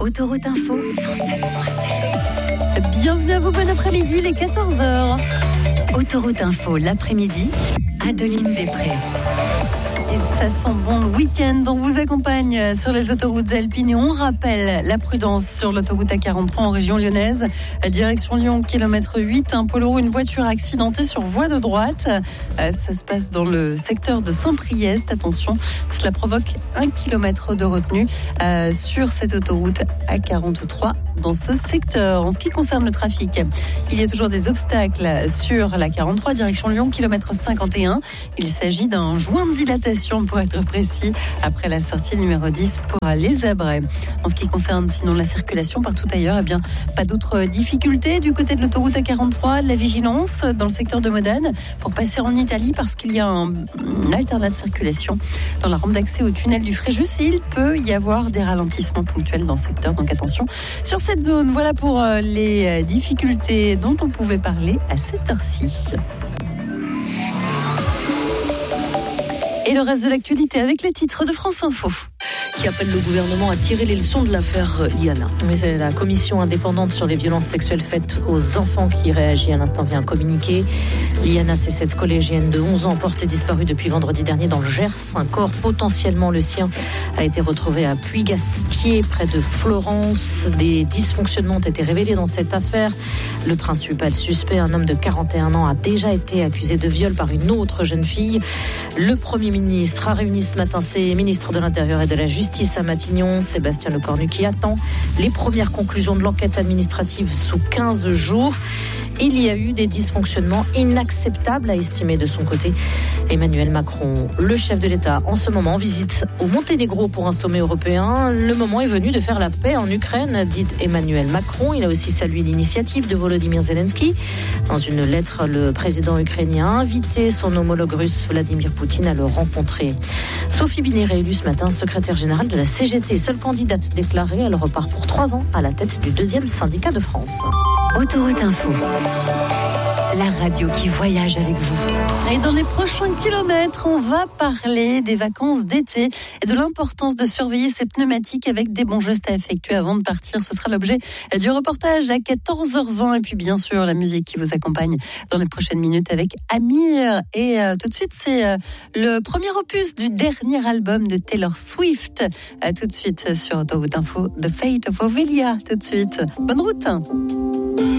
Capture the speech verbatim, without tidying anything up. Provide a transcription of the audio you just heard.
Autoroute Info cent sept virgule sept. Bienvenue à vous, bon après-midi, les quatorze heures. Autoroute Info, l'après-midi, Adeline Després. Et ça sent bon le week-end. On vous accompagne sur les autoroutes alpines et on rappelle la prudence sur l'autoroute A quarante-trois en région lyonnaise. Direction Lyon, kilomètre huit, un poids lourd, une voiture accidentée sur voie de droite. Ça se passe dans le secteur de Saint-Priest. Attention, cela provoque un kilomètre de retenue euh, sur cette autoroute A quarante-trois dans ce secteur. En ce qui concerne le trafic, il y a toujours des obstacles sur la quarante-trois, direction Lyon, kilomètre cinquante et un. Il s'agit d'un joint de dilatation, pour être précis, après la sortie numéro dix pour les Abrets. En ce qui concerne sinon la circulation partout ailleurs, eh bien, pas d'autres difficultés du côté de l'autoroute A quarante-trois, de la vigilance dans le secteur de Modane pour passer en Italie parce qu'il y a un, une alternative circulation dans la rampe d'accès au tunnel du Fréjus et il peut y avoir des ralentissements ponctuels dans le secteur, donc attention sur cette zone. Voilà pour les difficultés dont on pouvait parler à cette heure-ci. Et le reste de l'actualité avec les titres de France Info. Qui appelle le gouvernement à tirer les leçons de l'affaire Liana. Oui, c'est la commission indépendante sur les violences sexuelles faites aux enfants qui réagit à l'instant via un communiqué. Liana, c'est cette collégienne de onze ans portée disparue depuis vendredi dernier dans le Gers. Un corps potentiellement le sien a été retrouvé à Puy-Gasquier, près de Florence. Des dysfonctionnements ont été révélés dans cette affaire. Le principal suspect, un homme de quarante et un ans, a déjà été accusé de viol par une autre jeune fille. Le Premier ministre a réuni ce matin ses ministres de l'Intérieur et de la Justice à Matignon. Sébastien Lecornu qui attend les premières conclusions de l'enquête administrative sous quinze jours. Il y a eu des dysfonctionnements inacceptables à estimer de son côté. Emmanuel Macron, le chef de l'État, en ce moment visite au Monténégro pour un sommet européen. Le moment est venu de faire la paix en Ukraine, dit Emmanuel Macron. Il a aussi salué l'initiative de Volodymyr Zelensky. Dans une lettre, le président ukrainien a invité son homologue russe Vladimir Poutine à le rencontrer. Sophie Binet, réélue ce matin secrétaire générale de la C G T, seule candidate déclarée. Elle repart pour trois ans à la tête du deuxième syndicat de France. Autoroute Info, la radio qui voyage avec vous. Et dans les prochains kilomètres, on va parler des vacances d'été et de l'importance de surveiller ses pneumatiques avec des bons gestes à effectuer avant de partir. Ce sera l'objet du reportage à quatorze heures vingt. Et puis bien sûr, la musique qui vous accompagne dans les prochaines minutes avec Amir. Et euh, tout de suite, c'est euh, le premier opus du dernier album de Taylor Swift. Euh, tout de suite sur Autoroute Info, The Fate of Ophelia. Tout de suite. Bonne route.